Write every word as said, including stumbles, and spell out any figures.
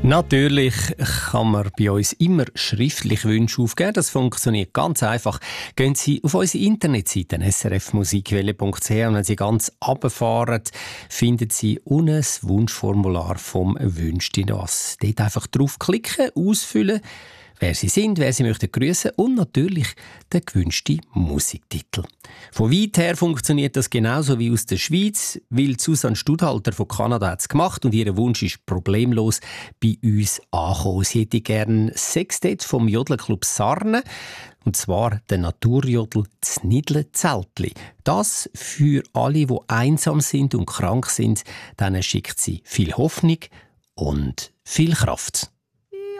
Natürlich kann man bei uns immer schriftlich Wünsche aufgeben. Das funktioniert ganz einfach. Gehen Sie auf unsere Internetseite s r f musikwelle punkt c h und wenn Sie ganz runterfahren, finden Sie unten das Wunschformular vom «Wünsch dir das». Dort einfach draufklicken, ausfüllen, wer Sie sind, wer Sie möchten grüßen und natürlich den gewünschten Musiktitel. Von weit her funktioniert das genauso wie aus der Schweiz, weil Susanne Studhalter von Kanada hat es gemacht und ihr Wunsch ist problemlos bei uns angekommen. Sie hätte gerne Sextett vom Jodlerclub Sarne, und zwar den Naturjodel «Znidle-Zeltli». Das für alle, die einsam sind und krank sind, denen schickt sie viel Hoffnung und viel Kraft.